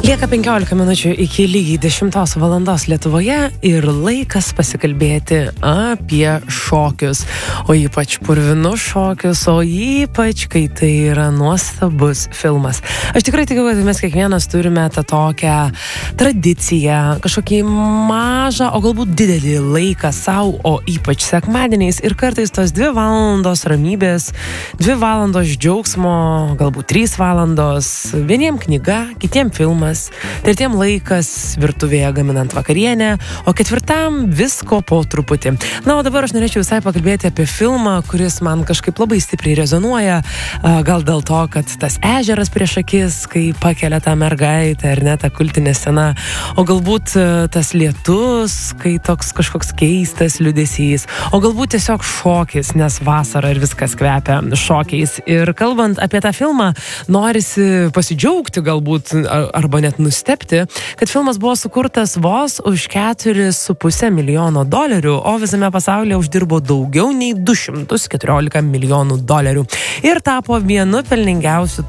Lieka 15 minučių iki lygiai 10 valandos Lietuvoje ir laikas pasikalbėti apie šokius, o ypač purvinus šokius, o ypač, kai tai yra nuostabus filmas. Aš tikrai tikiu, kad mes kiekvienas turime tą tokią tradiciją, kažkokį mažą, o galbūt didelį laiką savo, o ypač sekmadieniais ir kartais tos 2 valandos ramybės, 2 valandos džiaugsmo, galbūt 3 valandos, vieniem knyga, kitiem filmas, tretiem laikas virtuvėje gaminant vakarienę, o ketvirtam visko po truputį. Na, o dabar aš norėčiau visai pakalbėti apie filmą, kuris man kažkaip labai stipriai rezonuoja, gal dėl to, kad tas ežeras prieš akis, kai pakelia tą mergaitę, ar ne, tą kultinę sceną, o galbūt tas lietus, kai toks kažkoks keistas liūdesys, o galbūt tiesiog šokis, nes vasara ir viskas kvepia šokiais. Ir kalbant apie tą filmą, norisi pasidžiaugti galbūt, arba net nustebti, kad filmas buvo sukurtas vos už $4,5 milijono, o visame pasaulyje uždirbo daugiau nei $214 milijonų ir tapo vienu pelningiausių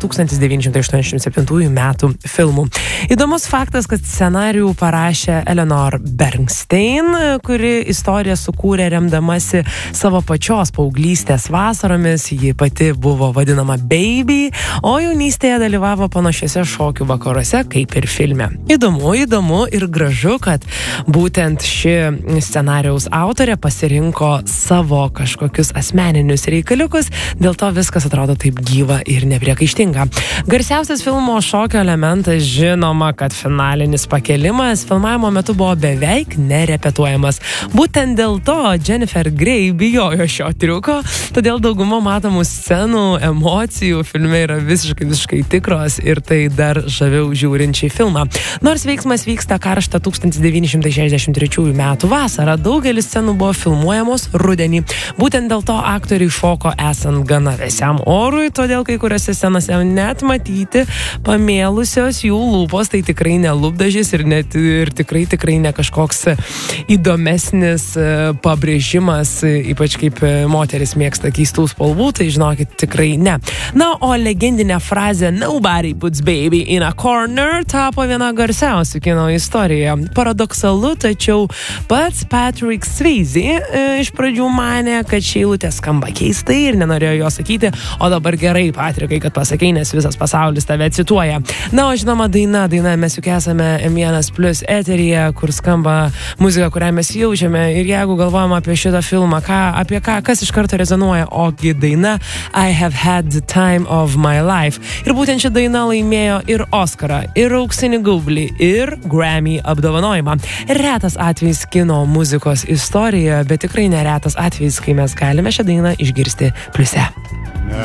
1987 metų filmų. Įdomus faktas, kad scenarijų parašė Eleanor Bernstein, kuri istoriją sukūrė remdamasi savo pačios paauglystės vasaromis, ji pati buvo vadinama Baby, o jaunystėje dalyvavo panašiuose šokių vakaruose kaip ir filme. Įdomu ir gražu, kad būtent ši scenarijaus autorė pasirinko savo kažkokius asmeninius reikaliukus, dėl to viskas atrodo taip gyva ir nepriekaištinga. Garsiausias filmo šokio elementas, žinoma, kad finalinis pakelimas filmavimo metu buvo beveik nerepetuojamas. Būtent dėl to Jennifer Grey bijojo šio triuko, todėl dauguma matomų scenų, emocijų filme yra visiškai tikros ir tai dar žaviau žiūrinčiai filmą. Nors veiksmas vyksta karštą 1963 metų vasarą, daugelis scenų buvo filmuojamos rudenį. Būtent dėl to aktoriai šoko esant gana vėsiam orui, todėl kai kuriuose scenose net matyti pamėlusios jų lūpos, tai tikrai ne lūpdažis ir tikrai ne kažkoks įdomesnis pabrėžimas, ypač kaip moteris mėgsta keistų spalvų, tai žinokit, tikrai ne. Na, o legendinė frazė "Nobody puts baby in a corner" tapo viena garsiausių kino istorijoje. Paradoksalu, tačiau pats Patrick Swayze iš pradžių manė, kad ši eilutė skamba keistai ir nenorėjo jo sakyti, o dabar gerai, Patrickai, kad pasakei, nes visas pasaulis tave cituoja. Na, o žinoma, daina, mes juk esame M1+ eteryje, kur skamba muzika, kurią mes jaučiame, ir jeigu galvojam apie šitą filmą, kas iš karto rezonuoja, ogi daina I Have Had the Time of My Life. Ir būtent ši daina laimėjo ir Oscarą, ir Auksinį gaublį, ir Grammy apdovanojimą. Retas atvejis kino muzikos istorijoje, bet tikrai neretas atvejis, kai mes galime šią dainą išgirsti pliuse.